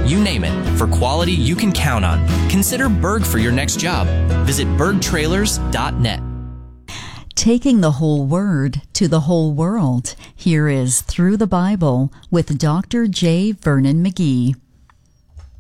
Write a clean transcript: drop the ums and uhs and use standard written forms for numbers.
you name it, for quality you can count on. Consider Berg for your next job. Visit bergtrailers.net. Taking the whole word to the whole world. Here is Through the Bible with Dr. J. Vernon McGee.